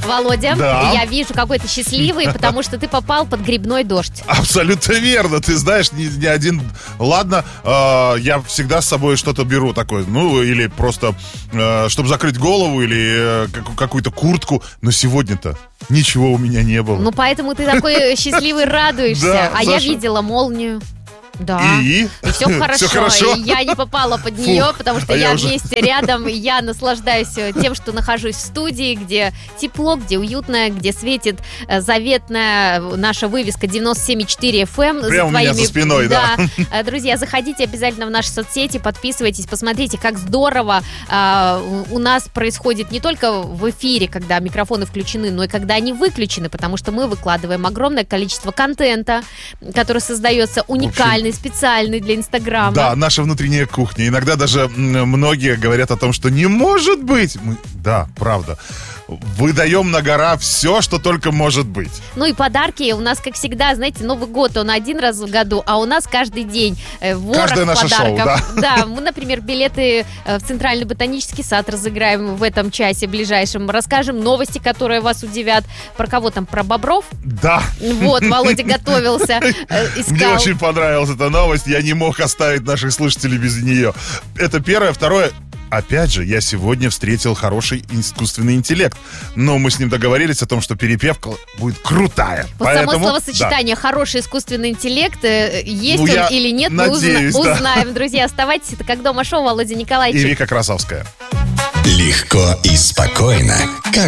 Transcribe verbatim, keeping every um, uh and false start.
Володя, Да. я вижу, какой ты счастливый, потому что ты попал под грибной дождь. Абсолютно верно. Ты знаешь, ни, ни один... Ладно, э, я всегда с собой что-то беру такое. Ну, или просто, э, чтобы закрыть голову, или э, как- какую-то куртку. Но сегодня-то ничего у меня не было. Ну, поэтому ты такой счастливый радуешься. Да, А я Саша. видела молнию. Да. И? все хорошо. Всё хорошо? И я не попала под нее, Фух, потому что а я, я уже- вместе рядом, и я наслаждаюсь э, тем, что нахожусь в студии, где тепло, где уютно, где светит э, заветная наша вывеска девяносто семь и четыре эф эм. Прямо у меня за спиной, да. Э, Друзья, заходите обязательно в наши соцсети, подписывайтесь, посмотрите, как здорово э, у нас происходит не только в эфире, когда микрофоны включены, но и когда они выключены, потому что мы выкладываем огромное количество контента, который создается уникальный, специальный для Инстаграма. Да, наша внутренняя кухня. Иногда даже м, многие говорят о том, что не может быть. Мы, да, правда. Выдаем на гора все, что только может быть. Ну и подарки у нас, как всегда, знаете, Новый год, он один раз в году, а у нас каждый день э, ворох Каждое наше шоу, подарков. да. Да, мы, например, билеты э, в Центральный ботанический сад разыграем в этом часе ближайшем. Расскажем новости, которые вас удивят. Про кого там? Про бобров? Да. Вот, Володя готовился, э, искал. Мне очень понравилась эта новость. Я не мог оставить наших слушателей без нее. Это первое. Второе. Опять же, я сегодня встретил хороший искусственный интеллект. Но мы с ним договорились о том, что перепевка будет крутая. Вот Поэтому, само словосочетание «хороший искусственный интеллект», э, есть Ну, он я или нет, надеюсь, мы узна- да. узнаем. Друзья, оставайтесь. Это «Как дома» шоу. Володя да. И Николаевич. Вика Красовская. Легко и спокойно, как